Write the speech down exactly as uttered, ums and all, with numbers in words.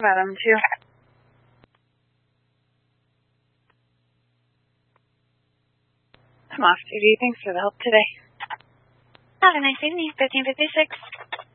about them, too. I'm off duty. Thanks for the help today. Have a nice evening, fifteen fifty-six.